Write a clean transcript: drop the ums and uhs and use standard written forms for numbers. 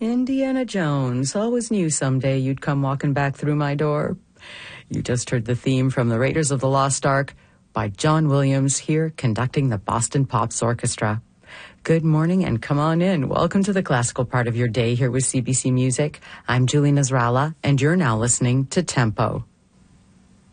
Indiana Jones, always knew someday you'd come walking back through my door. You just heard the theme from the Raiders of the Lost Ark by John Williams, here conducting the Boston Pops Orchestra. Good morning and come on in. Welcome to the classical part of your day here with CBC Music. I'm Julie Nasrallah, and you're now listening to Tempo.